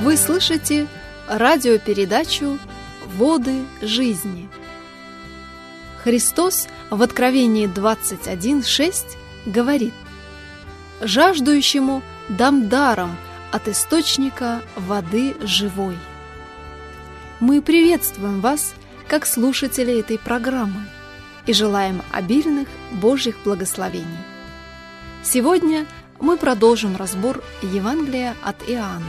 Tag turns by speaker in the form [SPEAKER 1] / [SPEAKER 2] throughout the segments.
[SPEAKER 1] Вы слышите радиопередачу «Воды жизни». Христос в Откровении 21:6 говорит: «Жаждущему дам даром от источника воды живой». Мы приветствуем вас, как слушатели этой программы, и желаем обильных Божьих благословений. Сегодня мы продолжим разбор Евангелия от Иоанна.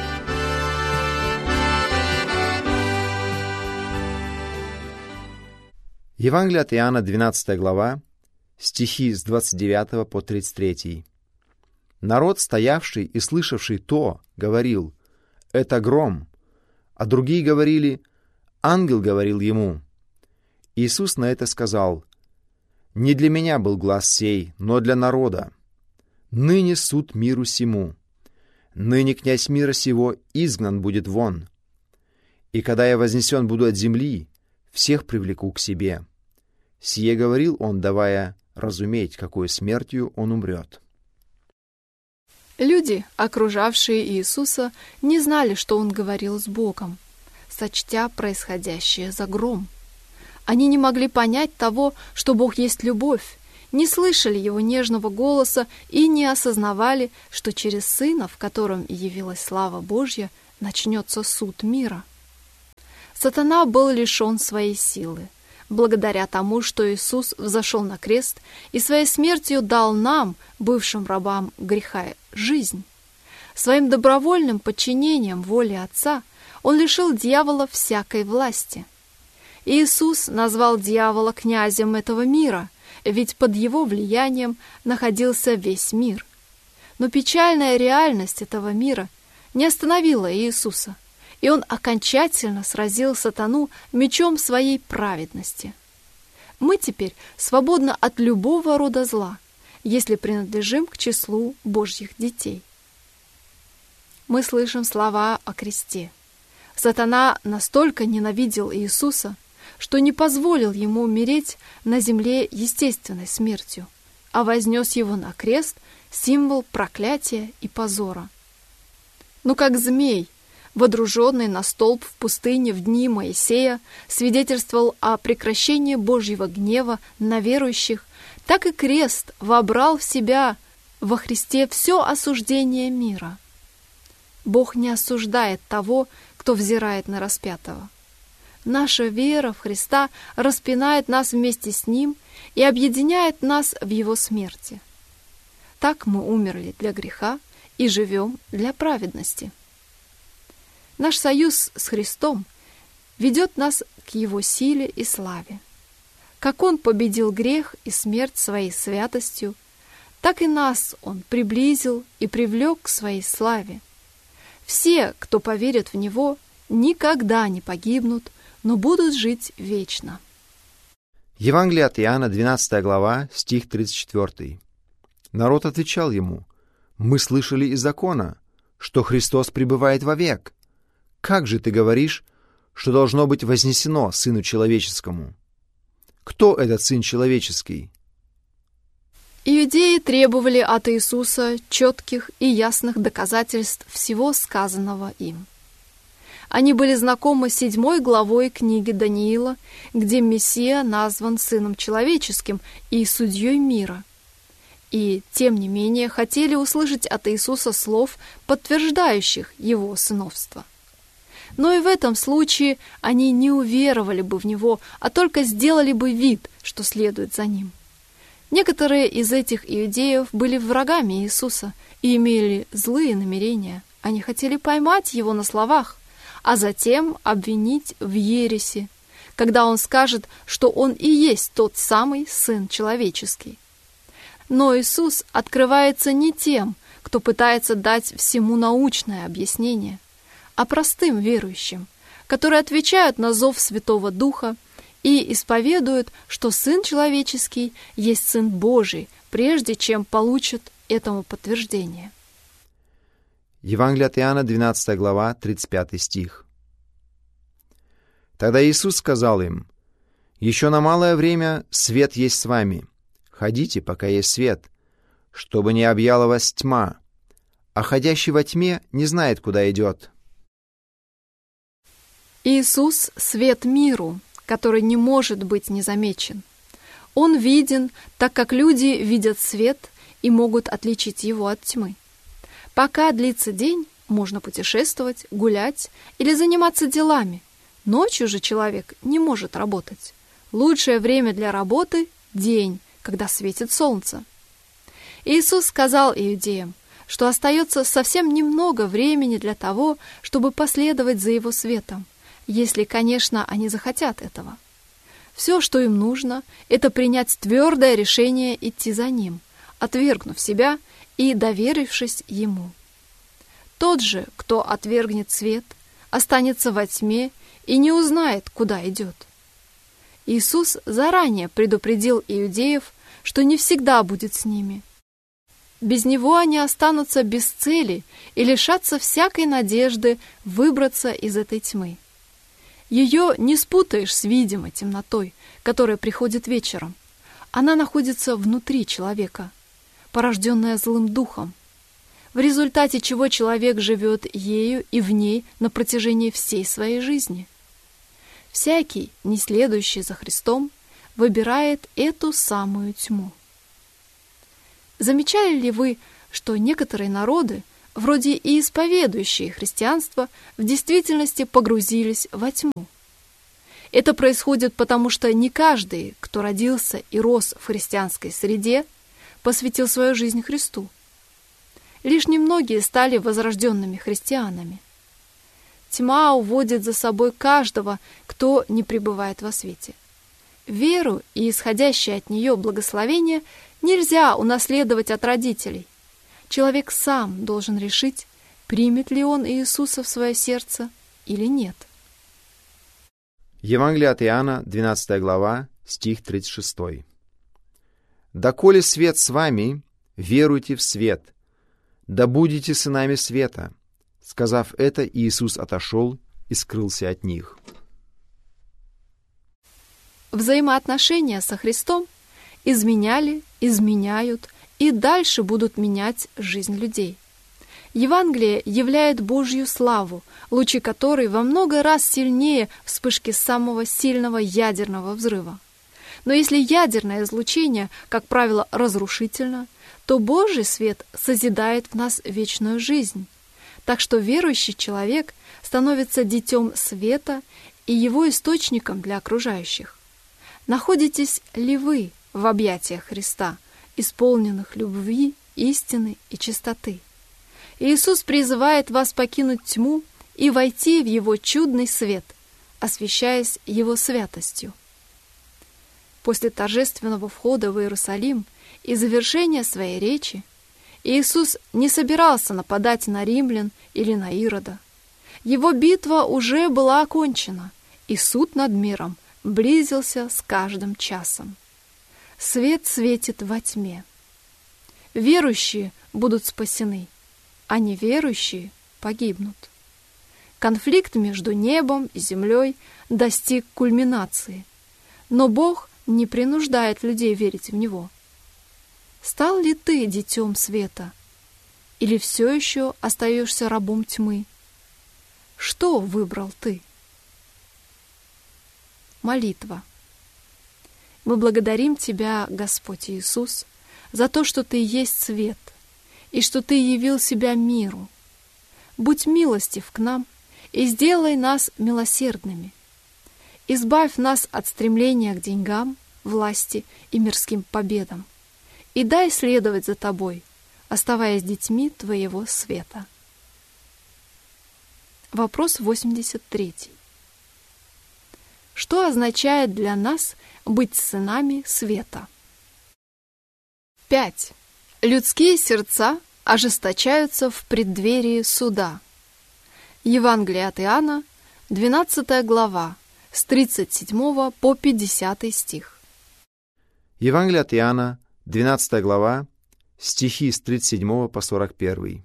[SPEAKER 2] Евангелие от Иоанна, 12 глава, стихи с 29 по 33. «Народ, стоявший и слышавший то, говорил: это гром, а другие говорили: ангел говорил ему. Иисус на это сказал: не для меня был глас сей, но для народа. Ныне суд миру сему. Ныне князь мира сего изгнан будет вон. И когда я вознесен буду от земли, всех привлеку к себе». Сие говорил он, давая разуметь, какой смертью он умрет.
[SPEAKER 1] Люди, окружавшие Иисуса, не знали, что он говорил с Богом, сочтя происходящее за гром. Они не могли понять того, что Бог есть любовь, не слышали Его нежного голоса и не осознавали, что через Сына, в котором явилась слава Божья, начнется суд мира. Сатана был лишен своей силы, благодаря тому, что Иисус взошел на крест и своей смертью дал нам, бывшим рабам греха, жизнь. Своим добровольным подчинением воле Отца Он лишил дьявола всякой власти. Иисус назвал дьявола князем этого мира, ведь под его влиянием находился весь мир. Но печальная реальность этого мира не остановила Иисуса, и он окончательно сразил сатану мечом своей праведности. Мы теперь свободны от любого рода зла, если принадлежим к числу Божьих детей. Мы слышим слова о кресте. Сатана настолько ненавидел Иисуса, что не позволил ему умереть на земле естественной смертью, а вознес его на крест, символ проклятия и позора. Но как змей, водруженный на столб в пустыне в дни Моисея, свидетельствовал о прекращении Божьего гнева на верующих, так и крест вобрал в себя во Христе все осуждение мира. Бог не осуждает того, кто взирает на распятого. Наша вера в Христа распинает нас вместе с Ним и объединяет нас в Его смерти. Так мы умерли для греха и живем для праведности. Наш союз с Христом ведет нас к Его силе и славе. Как Он победил грех и смерть своей святостью, так и нас Он приблизил и привлек к своей славе. Все, кто поверит в Него, никогда не погибнут, но будут жить вечно.
[SPEAKER 2] Евангелие от Иоанна, 12 глава, стих 34. Народ отвечал ему: мы слышали из закона, что Христос пребывает вовек. Как же ты говоришь, что должно быть вознесено Сыну Человеческому? Кто этот Сын Человеческий?
[SPEAKER 1] Иудеи требовали от Иисуса четких и ясных доказательств всего сказанного им. Они были знакомы с 7 главой книги Даниила, где Мессия назван Сыном Человеческим и Судьей мира. И, тем не менее, хотели услышать от Иисуса слов, подтверждающих Его сыновство. Но и в этом случае они не уверовали бы в Него, а только сделали бы вид, что следует за Ним. Некоторые из этих иудеев были врагами Иисуса и имели злые намерения. Они хотели поймать Его на словах, а затем обвинить в ереси, когда Он скажет, что Он и есть тот самый Сын Человеческий. Но Иисус открывается не тем, кто пытается дать всему научное объяснение, а простым верующим, которые отвечают на зов Святого Духа и исповедуют, что Сын Человеческий есть Сын Божий, прежде чем получат этому подтверждение.
[SPEAKER 2] Евангелие от Иоанна, 12 глава, 35 стих. Тогда Иисус сказал им: «Еще на малое время свет есть с вами. Ходите, пока есть свет, чтобы не объяла вас тьма, а ходящий во тьме не знает, куда идет.
[SPEAKER 1] Иисус — свет миру, который не может быть незамечен. Он виден, так как люди видят свет и могут отличить его от тьмы. Пока длится день, можно путешествовать, гулять или заниматься делами. Ночью же человек не может работать. Лучшее время для работы — день, когда светит солнце. Иисус сказал иудеям, что остается совсем немного времени для того, чтобы последовать за Его светом, если, конечно, они захотят этого. Все, что им нужно, это принять твердое решение идти за Ним, отвергнув себя и доверившись Ему. Тот же, кто отвергнет свет, останется во тьме и не узнает, куда идет. Иисус заранее предупредил иудеев, что не всегда будет с ними. Без Него они останутся без цели и лишатся всякой надежды выбраться из этой тьмы. Ее не спутаешь с видимой темнотой, которая приходит вечером. Она находится внутри человека, порожденная злым духом, в результате чего человек живет ею и в ней на протяжении всей своей жизни. Всякий, не следующий за Христом, выбирает эту самую тьму. Замечали ли вы, что некоторые народы, вроде и исповедующие христианство, в действительности погрузились во тьму? Это происходит потому, что не каждый, кто родился и рос в христианской среде, посвятил свою жизнь Христу. Лишь немногие стали возрожденными христианами. Тьма уводит за собой каждого, кто не пребывает во свете. Веру и исходящее от нее благословение нельзя унаследовать от родителей. Человек сам должен решить, примет ли он Иисуса в свое сердце или нет.
[SPEAKER 2] Евангелие от Иоанна, 12 глава, стих 36. «Доколе свет с вами, веруйте в свет, да будете сынами света». Сказав это, Иисус отошел и скрылся от них.
[SPEAKER 1] Взаимоотношения со Христом изменяли, изменяют и дальше будут менять жизнь людей. Евангелие являет Божью славу, лучи которой во много раз сильнее вспышки самого сильного ядерного взрыва. Но если ядерное излучение, как правило, разрушительно, то Божий свет созидает в нас вечную жизнь. Так что верующий человек становится детем света и его источником для окружающих. Находитесь ли вы в объятиях Христа, исполненных любви, истины и чистоты? Иисус призывает вас покинуть тьму и войти в Его чудный свет, освящаясь Его святостью. После торжественного входа в Иерусалим и завершения своей речи Иисус не собирался нападать на римлян или на Ирода. Его битва уже была окончена, и суд над миром близился с каждым часом. Свет светит во тьме. Верующие будут спасены, а неверующие погибнут. Конфликт между небом и землей достиг кульминации, но Бог не принуждает людей верить в Него. Стал ли ты детем света? Или все еще остаешься рабом тьмы? Что выбрал ты? Молитва. Мы благодарим Тебя, Господь Иисус, за то, что Ты есть свет, и что Ты явил себя миру. Будь милостив к нам и сделай нас милосердными. Избавь нас от стремления к деньгам, власти и мирским победам. И дай следовать за Тобой, оставаясь детьми Твоего света. Вопрос 83. Что означает для нас быть сынами света? 5. Людские сердца ожесточаются в преддверии суда. Евангелие от Иоанна, 12 глава, с 37 по 50 стих.
[SPEAKER 2] Евангелие от Иоанна, 12 глава, стихи с 37 по 41.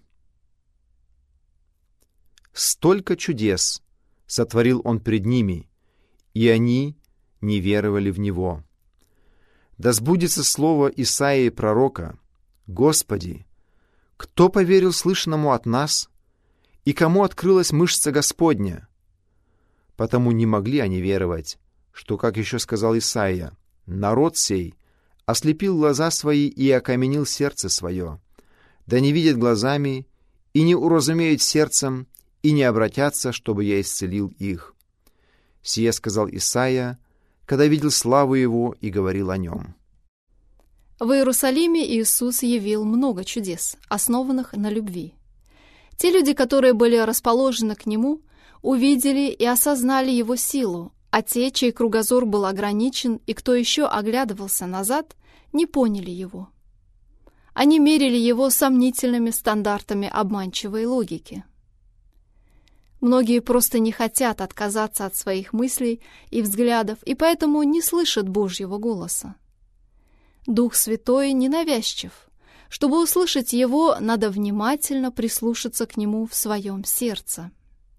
[SPEAKER 2] «Столько чудес сотворил Он пред ними, и они не веровали в Него. Да сбудется слово Исаии пророка: Господи, кто поверил слышанному от нас, и кому открылась мышца Господня? потому не могли они веровать, что, как еще сказал Исаия, «Народ сей ослепил глаза свои и окаменил сердце свое, да не видят глазами, и не уразумеют сердцем, и не обратятся, чтобы я исцелил их». Сие сказал Исаия, когда видел славу его и говорил о нем.
[SPEAKER 1] В Иерусалиме Иисус явил много чудес, основанных на любви. Те люди, которые были расположены к Нему, увидели и осознали Его силу, а те, чей кругозор был ограничен и кто еще оглядывался назад, не поняли Его. Они мерили Его сомнительными стандартами обманчивой логики. Многие просто не хотят отказаться от своих мыслей и взглядов, и поэтому не слышат Божьего голоса. Дух Святой ненавязчив. Чтобы услышать Его, надо внимательно прислушаться к Нему в своем сердце.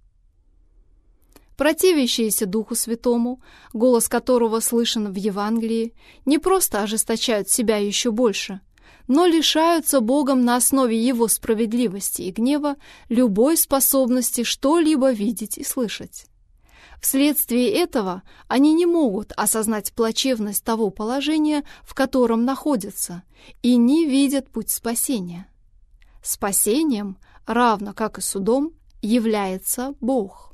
[SPEAKER 1] Противящиеся Духу Святому, голос которого слышен в Евангелии, не просто ожесточают себя еще больше, но лишаются Богом на основе Его справедливости и гнева любой способности что-либо видеть и слышать. Вследствие этого они не могут осознать плачевность того положения, в котором находятся, и не видят путь спасения. Спасением, равно как и судом, является Бог.